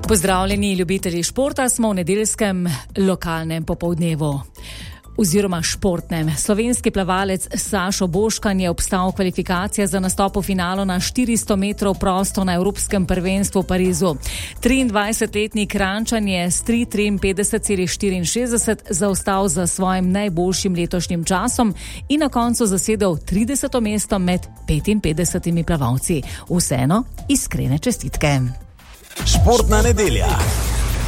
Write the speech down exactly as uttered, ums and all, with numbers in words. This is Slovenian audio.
Pozdravljeni ljubitelji športa, smo v nedeljskem lokalnem popoldnevu. Oziroma športnem. Slovenski plavalec Sašo Boškan je obstal kvalifikacije za nastop v finalu na štiristo metrov prosto na Evropskem prvenstvu v Parizu. triindvajsetletni Kranjčan je s tri triinpetdeset celih štiriinšestdeset zaostal za svojim najboljšim letošnjim časom in na koncu zasedel trideseto mesto med petinpetdesetimi plavalci. Vseeno iskrene čestitke. Športna nedelja.